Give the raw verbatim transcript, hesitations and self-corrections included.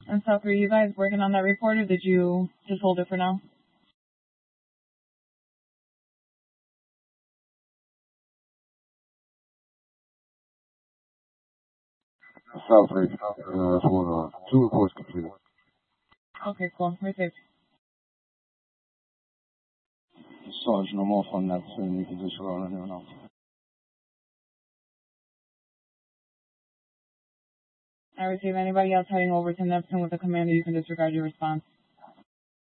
And so, are you guys working on that report, or did you just hold it for now? South Ridge, uh, that's one, uh, two reports completed. Okay, cool. Received. Sergeant, I'm off on that soon. You can just roll anyone else. I receive. Anybody else heading over to Neptune with a commander, you can disregard your response.